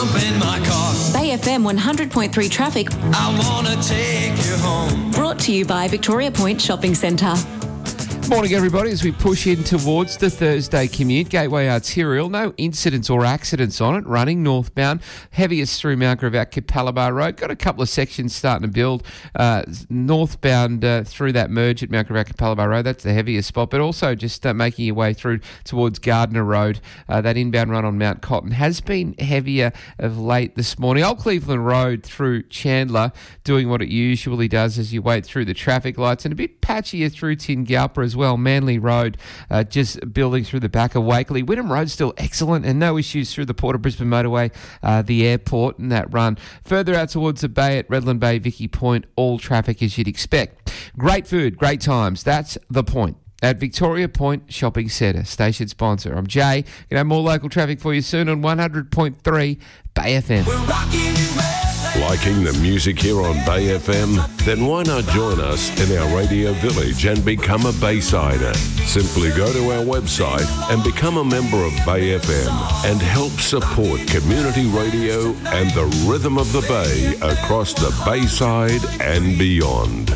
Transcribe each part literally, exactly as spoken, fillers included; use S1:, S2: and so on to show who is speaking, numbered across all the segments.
S1: In my car.
S2: Bay F M one hundred point three traffic.
S1: I wanna take you home.
S2: Brought to you by Victoria Point Shopping Centre.
S3: Morning, everybody, as we push in towards the Thursday commute. Gateway Arterial, no incidents or accidents on it, running northbound. Heaviest through Mount Gravatt, Capalaba Road. Got a couple of sections starting to build uh, northbound uh, through that merge at Mount Gravatt, Capalaba Road. That's the heaviest spot, but also just uh, making your way through towards Gardner Road. Uh, that inbound run on Mount Cotton has been heavier of late this morning. Old Cleveland Road through Chandler doing what it usually does as you wait through the traffic lights, and a bit patchier through Tingalpa as well. Well, Manly Road uh, just building through the back of Wakeley. Wynnum Road still excellent and no issues through the Port of Brisbane motorway, uh, the airport and that run. Further out towards the Bay at Redland Bay, Vicky Point, all traffic as you'd expect. Great food, great times. That's the point. At Victoria Point Shopping Centre, station sponsor. I'm Jay. Going to have more local traffic for you soon on one hundred point three Bay F M.
S4: Liking the music here on Bay F M? Then why not join us in our radio village and become a Baysider? Simply go to our website and become a member of Bay F M and help support community radio and the rhythm of the Bay across the Bayside and beyond.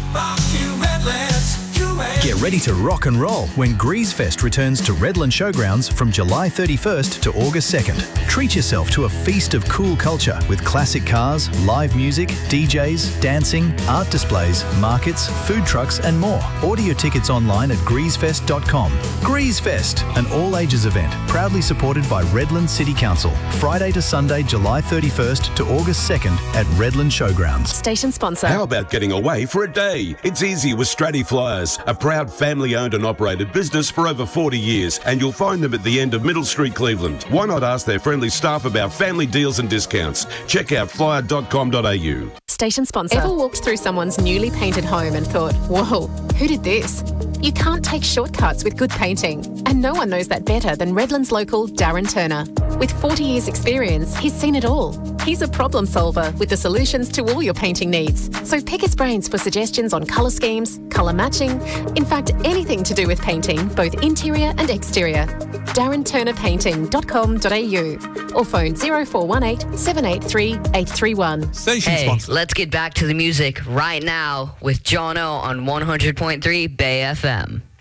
S5: Get ready to rock and roll when Greasefest returns to Redland Showgrounds from July thirty-first to August second. Treat yourself to a feast of cool culture with classic cars, live music, D Js, dancing, art displays, markets, food trucks and more. Order your tickets online at greasefest dot com. Greasefest, an all-ages event proudly supported by Redland City Council. Friday to Sunday, July thirty-first to August second at Redland Showgrounds.
S2: Station sponsor.
S6: How about getting away for a day? It's easy with Stratty Flyers, a proud family-owned and operated business for over forty years, and you'll find them at the end of Middle Street, Cleveland. Why not ask their friendly staff about family deals and discounts? Check out flyer dot com dot a u.
S2: Station sponsor.
S7: Ever walked through someone's newly painted home and thought, whoa, who did this? You can't take shortcuts with good painting. And no one knows that better than Redland's local Darren Turner. With forty years experience, he's seen it all. He's a problem solver with the solutions to all your painting needs. So pick his brains for suggestions on colour schemes, colour matching, in fact, anything to do with painting, both interior and exterior. darren turner painting dot com dot a u or phone zero four one eight, seven eight three, eight three one.
S8: Station hey, sponsor. Let's get back to the music right now with John O on one hundred point three Bay F M.